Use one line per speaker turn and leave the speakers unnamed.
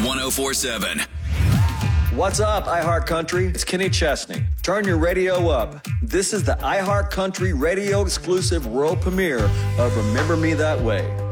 1047.
What's up, iHeart Country? It's Kenny Chesney. Turn your radio up. This is the iHeart Country radio exclusive world premiere of Remember Me That Way.